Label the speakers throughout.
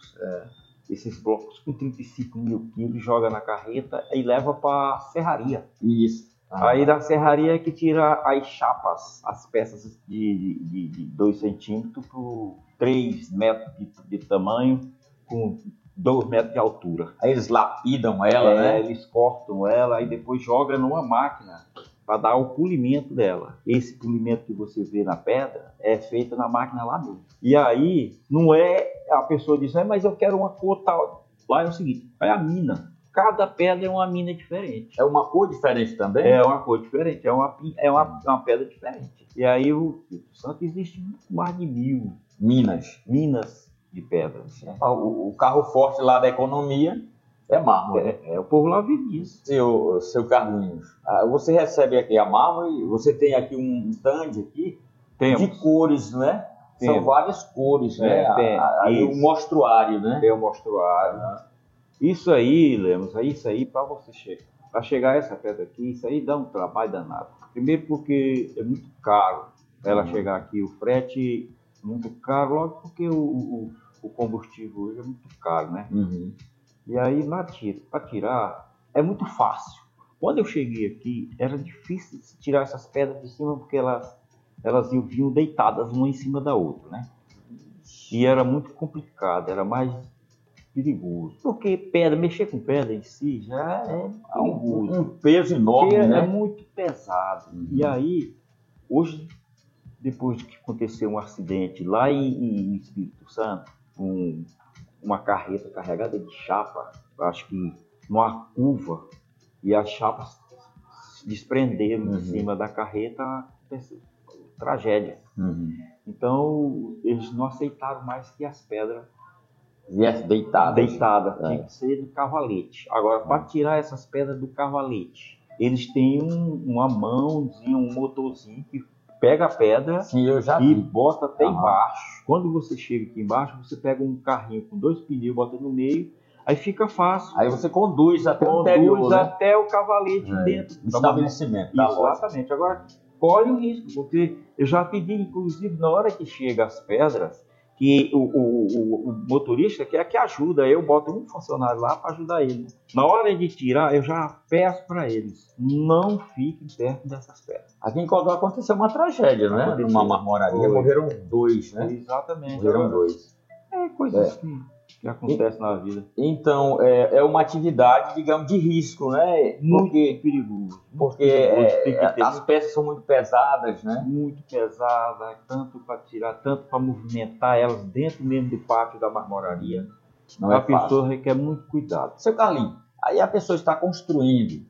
Speaker 1: esses blocos com 35 mil quilos, joga na carreta e leva para a serraria.
Speaker 2: Isso.
Speaker 1: Aí da serraria é que tira as chapas, as peças de 2 centímetros por 3 metros de tamanho, com 2 metros de altura.
Speaker 2: Aí eles lapidam ela, né?
Speaker 1: Eles cortam ela e depois jogam numa máquina para dar o polimento dela. Esse polimento que você vê na pedra é feito na máquina lá mesmo. E aí, não é a pessoa diz, mas eu quero uma cor tal. Lá é o seguinte, é a mina. Cada pedra é uma mina diferente.
Speaker 2: É uma cor diferente também?
Speaker 1: É uma cor diferente, é uma pedra diferente. E aí o Santo existe mais de 1000 minas de pedras.
Speaker 2: O carro forte lá da economia é mármore.
Speaker 1: O povo lá vive disso.
Speaker 2: Seu Carlinhos, você recebe aqui a mármore, você tem aqui um stand aqui de cores, né? São várias cores, né? Aí o mostruário, né?
Speaker 1: Tem o mostruário. Isso aí, Lemos, isso aí para você chegar a essa pedra aqui, isso aí dá um trabalho danado. Primeiro porque é muito caro ela chegar aqui, o frete é muito caro, logo porque o combustível hoje é muito caro, né?
Speaker 2: Uhum.
Speaker 1: E aí para tirar é muito fácil. Quando eu cheguei aqui, era difícil tirar essas pedras de cima porque elas vinham deitadas uma em cima da outra, né? E era muito complicado, era mais perigoso. Porque mexer com pedra em si já é perigoso.
Speaker 2: Um peso enorme, né?
Speaker 1: É muito pesado.
Speaker 2: Uhum.
Speaker 1: E aí, hoje, depois de que aconteceu um acidente lá em Espírito Santo, uma carreta carregada de chapa, acho que numa curva, e as chapas se desprenderam de cima da carreta, tragédia.
Speaker 2: Uhum.
Speaker 1: Então, eles não aceitaram mais que as pedras
Speaker 2: viesse deitada.
Speaker 1: Tinha que ser do cavalete. Agora, para tirar essas pedras do cavalete, eles têm uma mãozinha, um motorzinho que pega a pedra e bota até embaixo. Quando você chega aqui embaixo, você pega um carrinho com 2 pneus, bota no meio, aí fica fácil.
Speaker 2: Aí você conduz até o interior,
Speaker 1: até o cavalete dentro do
Speaker 2: estabelecimento.
Speaker 1: Exatamente. Agora, corre o risco, porque eu já pedi, inclusive, na hora que chega as pedras, que o motorista quer que ajuda, eu boto um funcionário lá para ajudar ele. Na hora de tirar, eu já peço para eles, não fiquem perto dessas pedras.
Speaker 2: Aqui em Codó aconteceu uma tragédia, né? Numa marmoraria, morreram 2, né?
Speaker 1: Exatamente.
Speaker 2: Morreram 2.
Speaker 1: Coisas que acontecem na vida.
Speaker 2: Então, é uma atividade, digamos, de risco, né?
Speaker 1: Muito perigoso.
Speaker 2: Porque as peças são muito pesadas, né?
Speaker 1: Muito pesadas, tanto para tirar, tanto para movimentar elas dentro mesmo do pátio da marmoraria. A pessoa requer muito cuidado.
Speaker 2: Seu Carlinhos, aí a pessoa está construindo.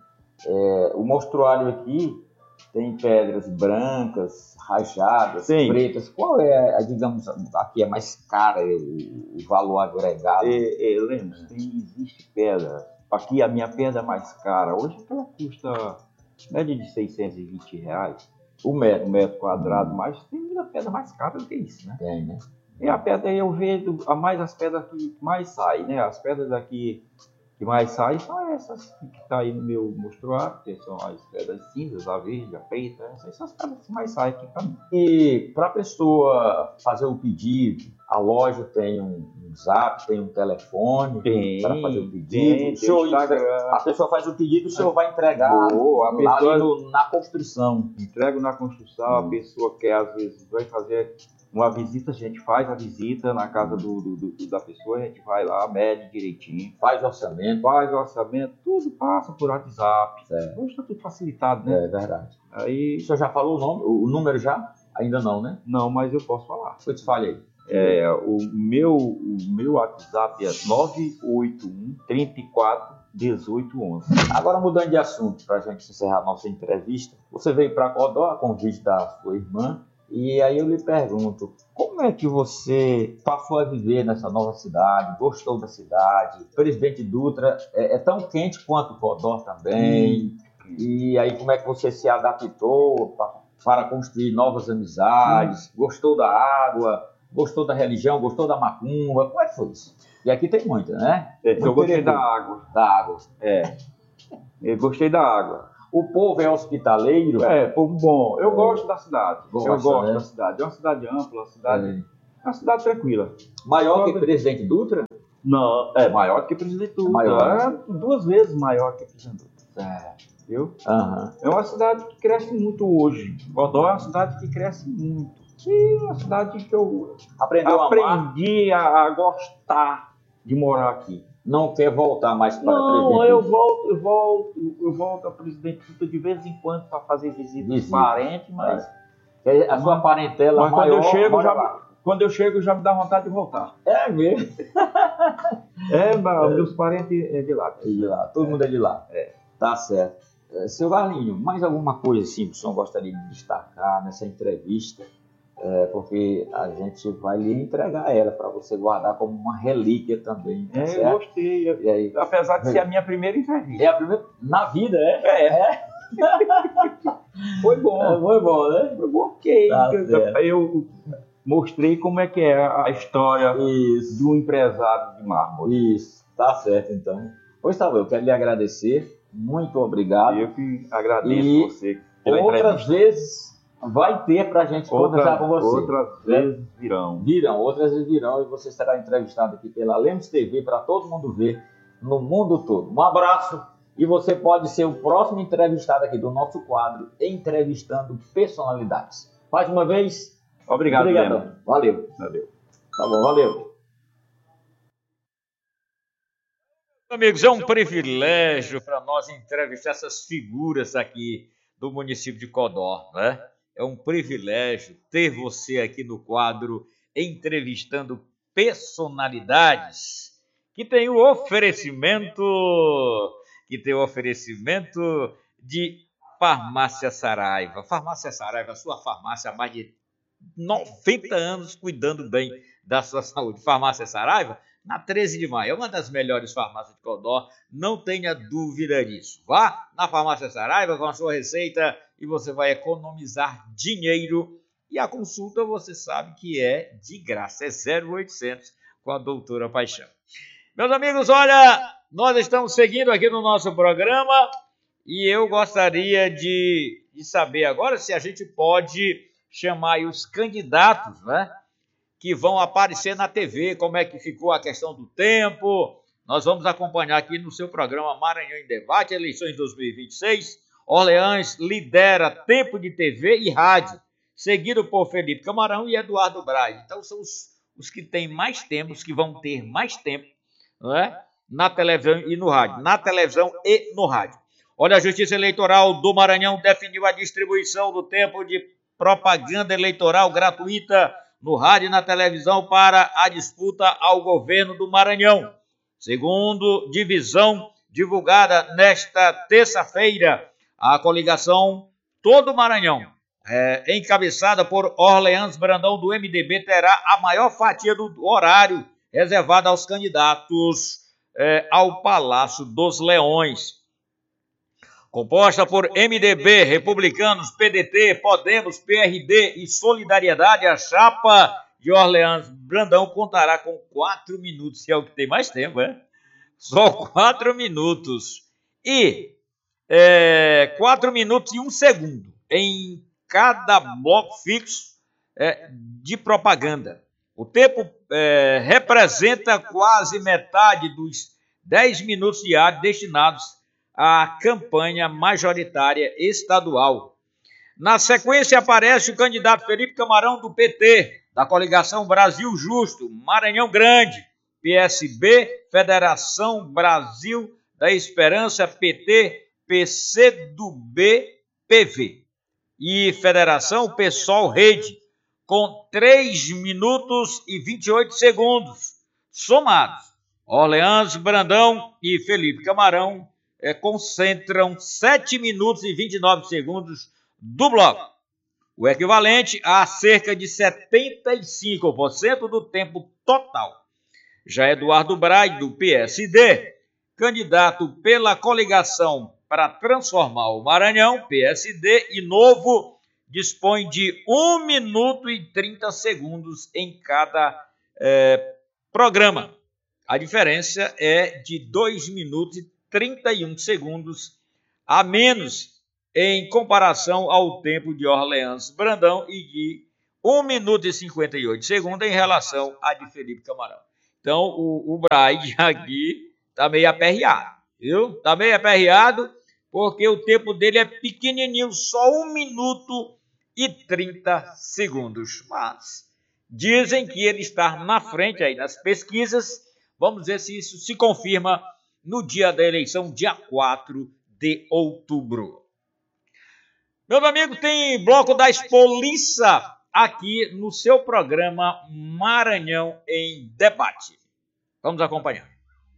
Speaker 2: O mostruário aqui tem pedras brancas, rajadas, pretas. Qual é, digamos, aqui é mais cara, o valor agregado?
Speaker 1: Lemos, existe pedra. Aqui a minha pedra mais cara, hoje ela custa média de R$620. Um metro quadrado, mas tem muita pedra mais cara do que isso, né?
Speaker 2: Tem, né?
Speaker 1: E a pedra eu vejo as pedras que mais saem, né? As pedras aqui que mais saem são essas que estão aí no meu mostruário, que são as pedras cinzas, a verde, a preta, essas são as pedras que mais saem aqui para mim.
Speaker 2: E para a pessoa fazer o pedido, a loja tem um zap, tem um telefone para fazer o pedido. A pessoa faz o pedido, o senhor vai entregar na construção.
Speaker 1: Entrego na construção, a pessoa quer, às vezes, vai fazer uma visita, a gente faz a visita na casa da pessoa, a gente vai lá, mede direitinho.
Speaker 2: Faz orçamento,
Speaker 1: tudo passa por WhatsApp. Hoje está tudo facilitado, né?
Speaker 2: É verdade.
Speaker 1: Aí,
Speaker 2: o senhor já falou o número já? Ainda não, né?
Speaker 1: Não, mas eu posso falar.
Speaker 2: Pois fale aí.
Speaker 1: O meu WhatsApp é 981 34 1811.
Speaker 2: Agora, mudando de assunto, para a gente encerrar a nossa entrevista, você veio para Codó a convite da sua irmã. E aí eu lhe pergunto, como é que você passou a viver nessa nova cidade, gostou da cidade? Presidente Dutra é tão quente quanto Codó também. E aí como é que você se adaptou para construir novas amizades? Gostou da água? Gostou da religião? Gostou da macumba? Como é que foi isso? E aqui tem muita, né?
Speaker 1: Eu gostei da água. Eu gostei da água.
Speaker 2: O povo é hospitaleiro?
Speaker 1: Povo bom. Eu gosto da cidade. Da cidade. É uma cidade ampla, uma cidade Uma cidade tranquila.
Speaker 2: Maior que Presidente Dutra?
Speaker 1: Não, é maior do que Presidente Dutra.
Speaker 2: Maior.
Speaker 1: É 2 vezes maior que Presidente Dutra. Viu? É uma cidade que cresce muito hoje. Codó é uma cidade que cresce muito. E é uma cidade que eu aprendi a gostar de morar aqui.
Speaker 2: Não quer voltar mais para Presidente
Speaker 1: Dutra?
Speaker 2: Não,
Speaker 1: eu volto a Presidente Dutra de vez em quando para fazer visitas parentes, mas...
Speaker 2: A sua parentela
Speaker 1: mas
Speaker 2: maior...
Speaker 1: Quando eu chego, já me dá vontade de voltar.
Speaker 2: É mesmo?
Speaker 1: Meus parentes é de lá.
Speaker 2: É de lá, todo mundo é de lá. Tá certo. Seu Carlinho, mais alguma coisa assim que o senhor gostaria de destacar nessa entrevista? Porque a gente vai lhe entregar ela para você guardar como uma relíquia também. Tá certo?
Speaker 1: Eu gostei. E aí? Apesar de ser a minha primeira entrevista.
Speaker 2: É a primeira na vida,
Speaker 1: Foi bom.
Speaker 2: Foi bom, né?
Speaker 1: Foi bom, ok.
Speaker 2: Tá
Speaker 1: eu mostrei como é que é a história do empresário de mármore.
Speaker 2: Isso, tá certo então. Pois tá, eu quero lhe agradecer. Muito obrigado.
Speaker 1: Eu que agradeço você.
Speaker 2: Outras vezes vai ter pra gente conversar com você.
Speaker 1: Outras vezes virão.
Speaker 2: Outras vezes virão e você será entrevistado aqui pela Lemos TV para todo mundo ver no mundo todo. Um abraço e você pode ser o próximo entrevistado aqui do nosso quadro Entrevistando Personalidades. Mais uma vez,
Speaker 1: obrigado.
Speaker 2: Valeu. Tá bom, valeu.
Speaker 3: Amigos, é um privilégio para nós entrevistar essas figuras aqui do município de Codó, né? É um privilégio ter você aqui no quadro Entrevistando Personalidades, que tem o oferecimento de Farmácia Saraiva. Farmácia Saraiva, sua farmácia há mais de 90 anos cuidando bem da sua saúde. Farmácia Saraiva, na 13 de maio, é uma das melhores farmácias de Codó, não tenha dúvida disso. Vá na Farmácia Saraiva com a sua receita e você vai economizar dinheiro. E a consulta você sabe que é de graça, é 0800 com a doutora Paixão. Meus amigos, olha, nós estamos seguindo aqui no nosso programa e eu gostaria de saber agora se a gente pode chamar aí os candidatos, né, que vão aparecer na TV, como é que ficou a questão do tempo. Nós vamos acompanhar aqui no seu programa Maranhão em Debate, eleições 2026. Orleans lidera tempo de TV e rádio, seguido por Felipe Camarão e Eduardo Braz. Então são os que têm mais tempo, os que vão ter mais tempo, não é? Na televisão e no rádio. Na televisão e no rádio. Olha, a Justiça Eleitoral do Maranhão definiu a distribuição do tempo de propaganda eleitoral gratuita no rádio e na televisão para a disputa ao governo do Maranhão. Segundo divisão divulgada nesta terça-feira, a coligação Todo Maranhão, encabeçada por Orleans Brandão do MDB, terá a maior fatia do horário reservado aos candidatos ao Palácio dos Leões. Composta por MDB, Republicanos, PDT, Podemos, PRD e Solidariedade, a chapa de Orleans Brandão contará com 4 minutos, que é o que tem mais tempo, Só 4 minutos. E 4 minutos e 1 segundo em cada bloco fixo de propaganda. O tempo representa quase metade dos 10 minutos diários destinados à campanha majoritária estadual. Na sequência aparece o candidato Felipe Camarão do PT, da coligação Brasil Justo, Maranhão Grande, PSB, Federação Brasil da Esperança, PT, PCdoB, PV e Federação PSOL Rede, com 3 minutos e 28 segundos somados. Orleans Brandão e Felipe Camarão concentram 7 minutos e 29 segundos do bloco, o equivalente a cerca de 75% do tempo total. Já Eduardo Braz, do PSD, candidato pela coligação para transformar o Maranhão, PSD e Novo, dispõe de 1 minuto e 30 segundos em cada programa. A diferença é de 2 minutos e 31 segundos a menos em comparação ao tempo de Orleans Brandão e de 1 minuto e 58 segundos em relação à de Felipe Camarão. Então, o Braide aqui está meio aperreado, viu? Está meio aperreado porque o tempo dele é pequenininho, só 1 minuto e 30 segundos. Mas dizem que ele está na frente aí nas pesquisas. Vamos ver se isso se confirma no dia da eleição, dia 4 de outubro. Meu amigo, tem bloco da Expoliça aqui no seu programa Maranhão em Debate. Vamos acompanhar.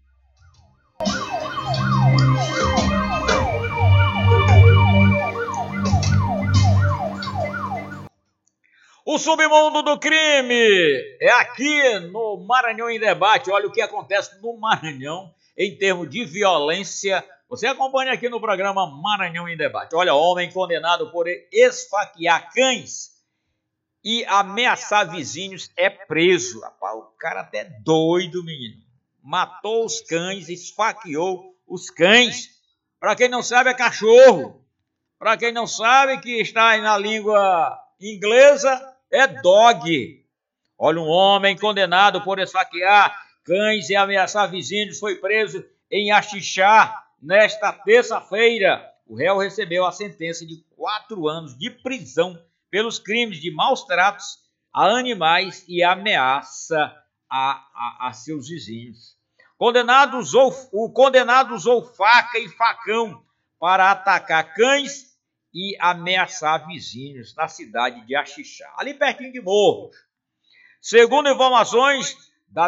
Speaker 3: O submundo do crime é aqui no Maranhão em Debate. Olha o que acontece no Maranhão em termos de violência. Você acompanha aqui no programa Maranhão em Debate. Olha, homem condenado por esfaquear cães e ameaçar vizinhos é preso. Rapaz, o cara até doido, menino. Matou os cães, esfaqueou os cães. Para quem não sabe, é cachorro. Para quem não sabe, que está aí na língua inglesa, é dog. Olha, um homem condenado por esfaquear cães e ameaçar vizinhos foi preso em Axixá nesta terça-feira. O réu recebeu a sentença de 4 anos de prisão pelos crimes de maus tratos a animais e ameaça a seus vizinhos. O condenado usou faca e facão para atacar cães e ameaçar vizinhos na cidade de Axixá, ali pertinho de Morros. Segundo as informações da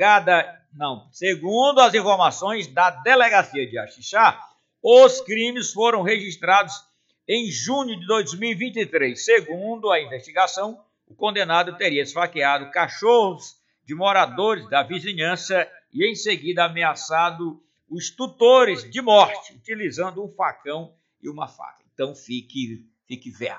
Speaker 3: delegacia de Axixá, os crimes foram registrados em junho de 2023. Segundo a investigação, o condenado teria esfaqueado cachorros de moradores da vizinhança e em seguida ameaçado os tutores de morte, utilizando um facão e uma faca. Então fique vendo.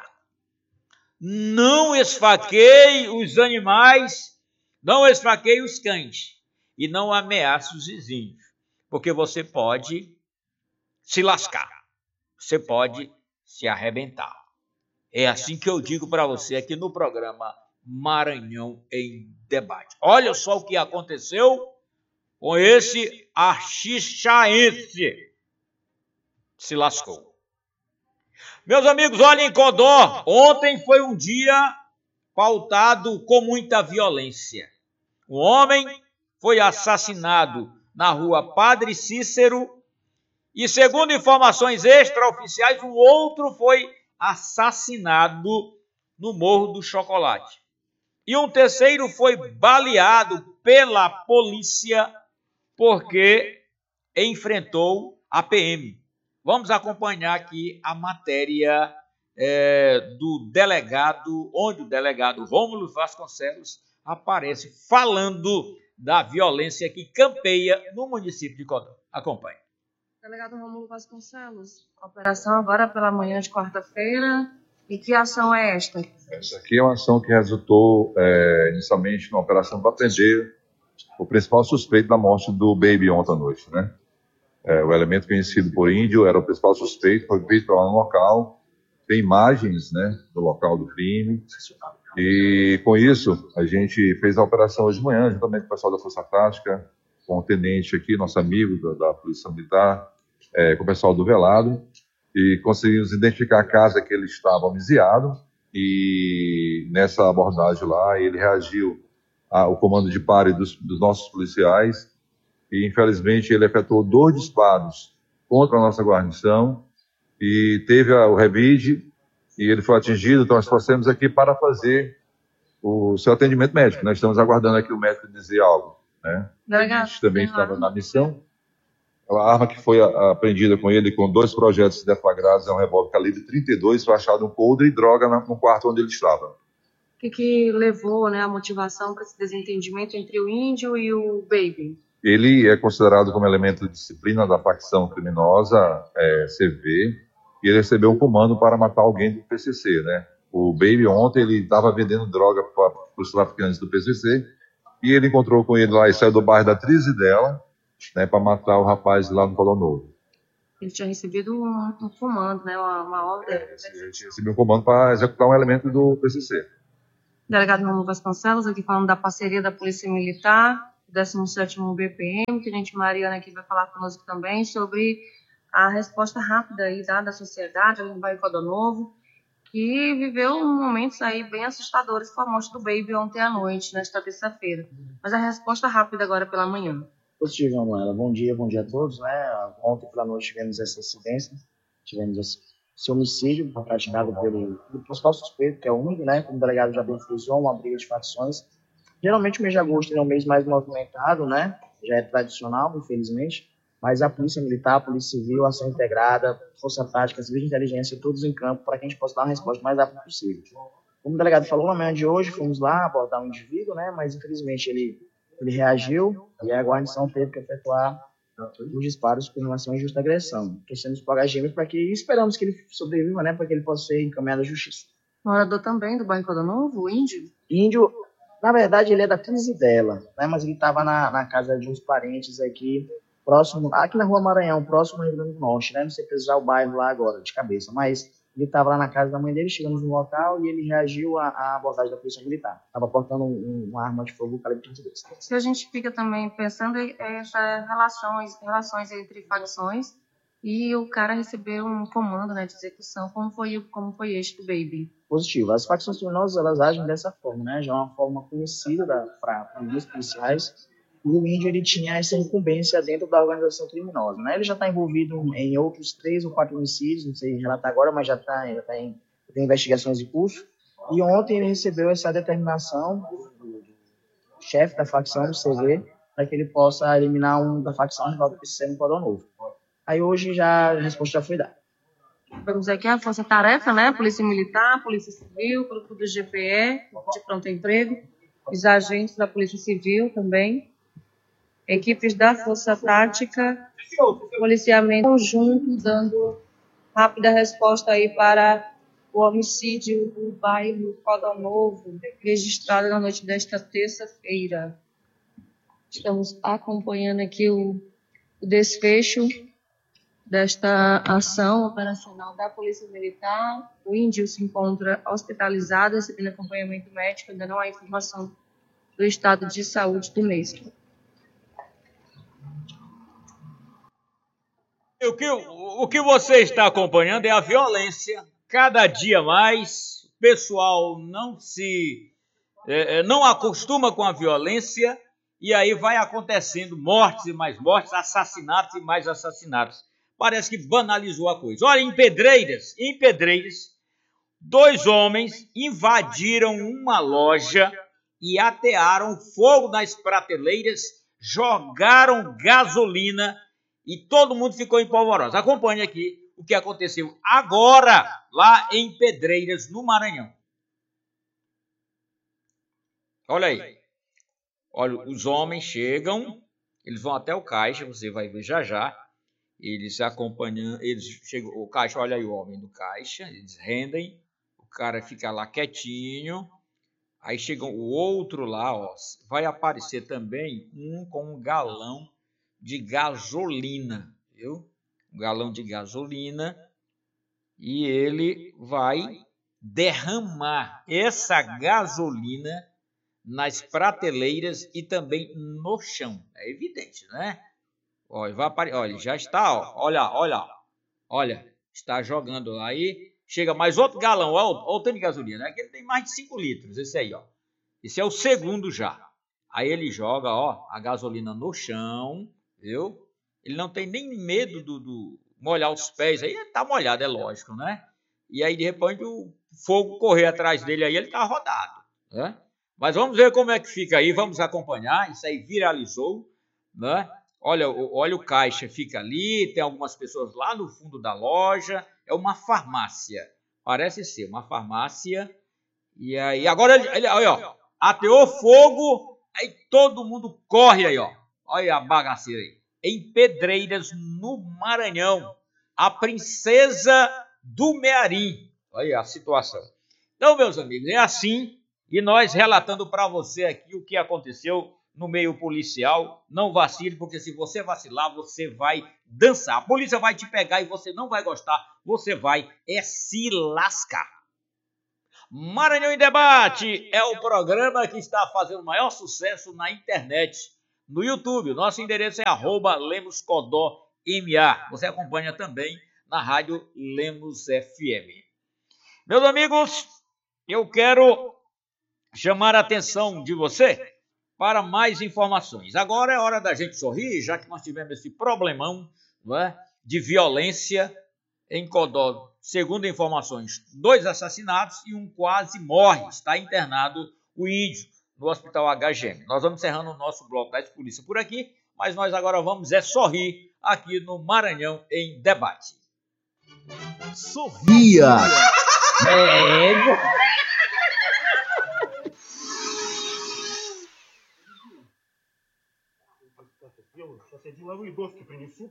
Speaker 3: Não esfaqueie os animais, não esfaqueie os cães e não ameace os vizinhos, porque você pode se lascar, você pode se arrebentar. É assim que eu digo para você aqui no programa Maranhão em Debate. Olha só o que aconteceu com esse axixaense. Se lascou. Meus amigos, olhem em Codó. Ontem foi um dia pautado com muita violência. Um homem foi assassinado na rua Padre Cícero e, segundo informações extraoficiais, um outro foi assassinado no Morro do Chocolate. E um terceiro foi baleado pela polícia porque enfrentou a PM. Vamos acompanhar aqui a matéria do delegado, onde o delegado Rômulo Vasconcelos aparece falando da violência que campeia no município de Codó. Acompanhe.
Speaker 4: Delegado Rômulo Vasconcelos, operação agora pela manhã de quarta-feira. E que ação é esta?
Speaker 5: Essa aqui é uma ação que resultou inicialmente numa operação para prender o principal suspeito da morte do Baby ontem à noite, né? O elemento conhecido por Índio era o principal suspeito, foi visto lá no local, tem imagens, né, do local do crime, e com isso a gente fez a operação hoje de manhã, juntamente com o pessoal da Força Tática, com o tenente aqui, nosso amigo da Polícia Militar, com o pessoal do Velado, e conseguimos identificar a casa que ele estava homiciado, e nessa abordagem lá ele reagiu ao comando de pare dos nossos policiais, e infelizmente ele efetuou 2 disparos contra a nossa guarnição e teve o revide e ele foi atingido. Então nós trouxemos aqui para fazer o seu atendimento médico. Nós estamos aguardando aqui o médico dizer algo, né? A gente também estava na missão. A arma que foi apreendida com ele, com 2 projetos deflagrados, é um revólver calibre 32, foi achado um coldre e droga no quarto onde ele estava.
Speaker 4: O que levou, né, a motivação para esse desentendimento entre o Índio e o Baby?
Speaker 5: Ele é considerado como elemento de disciplina da facção criminosa CV, e ele recebeu um comando para matar alguém do PCC, né? O Baby ontem ele estava vendendo droga para os traficantes do PCC, e ele encontrou com ele lá e saiu do bairro da Trizidela, né, para matar o rapaz lá no Codó Novo.
Speaker 4: Ele tinha recebido um comando, né, uma ordem.
Speaker 5: Ele recebeu um comando para executar um elemento do PCC.
Speaker 4: Delegado Romulo Vasconcelos, aqui falando da parceria da Polícia Militar, 17º BPM, Tenente Mariana aqui vai falar conosco também sobre a resposta rápida aí dada à sociedade, ali no bairro Codornovo, que viveu momentos aí bem assustadores com a morte do Baby ontem à noite, nesta terça-feira. Mas a resposta rápida agora pela manhã.
Speaker 6: Positivo, Manuela. Bom dia a todos, né? Ontem pela noite tivemos essa incidência, tivemos esse homicídio praticado pelo principal suspeito, que é o único, né? Como o delegado já bem frisou, uma briga de facções. Geralmente o mês de agosto é um mês mais movimentado, né? Já é tradicional, infelizmente. Mas a Polícia Militar, a Polícia Civil, a Ação Integrada, Força Tática, Serviço de Inteligência, todos em campo para que a gente possa dar uma resposta mais rápida possível. Como o delegado falou, na manhã de hoje, fomos lá abordar um indivíduo, né? Mas infelizmente ele reagiu e a guarnição teve que efetuar os disparos por relação à injusta agressão. Torcemos para o HGM para que esperamos que ele sobreviva, né? Para que ele possa ser encaminhado à justiça.
Speaker 4: Morador também do bairro Codornovo, o Índio?
Speaker 6: Índio, na verdade, ele é da Trizidela, né? Mas ele estava na casa de uns parentes aqui, próximo, aqui na Rua Maranhão, próximo ao Rio Grande do Norte, né? Não sei precisar o bairro lá agora, de cabeça, mas ele estava lá na casa da mãe dele, chegamos no local e ele reagiu à abordagem da Polícia Militar. Estava portando uma arma de fogo calibre 32.
Speaker 4: Se a gente fica também pensando em essas relações entre facções e o cara recebeu um comando, né, de execução, como foi este do Baby?
Speaker 6: Positivo. As facções criminosas, elas agem dessa forma, né? Já é uma forma conhecida para os policiais. E o Índio, ele tinha essa incumbência dentro da organização criminosa, né? Ele já está envolvido em outros 3 ou 4 homicídios, não sei relatar agora, mas já tem investigações em curso. E ontem ele recebeu essa determinação do chefe da facção do CV para que ele possa eliminar um da facção rival do PCC no Codornovo. Aí hoje já a resposta já foi dada.
Speaker 4: Vamos aqui a força-tarefa, né? Polícia Militar, Polícia Civil, Grupo do GPE, de Pronto Emprego, os agentes da Polícia Civil também, equipes da Força Tática, policiamento conjunto, dando rápida resposta aí para o homicídio do bairro Codornovo, registrado na noite desta terça-feira. Estamos acompanhando aqui o desfecho desta ação operacional da Polícia Militar. O Índio se encontra hospitalizado, recebendo acompanhamento médico, ainda não há informação do estado de saúde do mesmo.
Speaker 3: O que você está acompanhando é a violência. Cada dia mais, o pessoal não acostuma com a violência e aí vai acontecendo mortes e mais mortes, assassinatos e mais assassinatos. Parece que banalizou a coisa. Olha, em Pedreiras, 2 homens invadiram uma loja e atearam fogo nas prateleiras, jogaram gasolina e todo mundo ficou em polvorosa. Acompanhe aqui o que aconteceu agora lá em Pedreiras, no Maranhão. Olha aí. Olha, os homens chegam, eles vão até o caixa, você vai ver já já. Eles acompanham, eles chegam, o caixa, olha aí o homem do caixa, eles rendem, o cara fica lá quietinho. Aí chega o outro lá, ó, vai aparecer também com um galão de gasolina, viu? Um galão de gasolina, e ele vai derramar essa gasolina nas prateleiras e também no chão. É evidente, né? Olha, já está, ó, olha, está jogando lá aí. Chega mais outro galão, olha o tanto de gasolina, né? Ele tem mais de 5 litros, esse aí, ó. Esse é o segundo já. Aí ele joga, ó, a gasolina no chão, viu? Ele não tem nem medo do molhar os pés, aí ele tá molhado, é lógico, né? E aí de repente o fogo correr atrás dele aí, ele tá rodado, né? Mas vamos ver como é que fica aí, vamos acompanhar, isso aí viralizou, né? Olha o caixa fica ali, tem algumas pessoas lá no fundo da loja, é uma farmácia, parece ser uma farmácia, e aí agora ele olha, ó, ateou fogo, aí todo mundo corre aí, ó, olha a bagaceira aí, em Pedreiras, no Maranhão, a princesa do Mearim, olha a situação. Então, meus amigos, é assim, e nós relatando para você aqui o que aconteceu no meio policial. Não vacile, porque se você vacilar, você vai dançar. A polícia vai te pegar e você não vai gostar, você vai se lascar. Maranhão em Debate é o programa que está fazendo maior sucesso na internet, no YouTube. Nosso endereço é @LemosCodó.ma. Você acompanha também na rádio Lemos FM. Meus amigos, eu quero chamar a atenção de você para mais informações. Agora é hora da gente sorrir, já que nós tivemos esse problemão, não é, de violência em Codó. Segundo informações, 2 assassinatos e um quase morre. Está internado o índio no Hospital HGM. Nós vamos encerrando o nosso bloco da polícia por aqui, mas nós agora vamos sorrir aqui no Maranhão em Debate.
Speaker 7: Sorria!
Speaker 8: Сейчас я деловые доски принесу.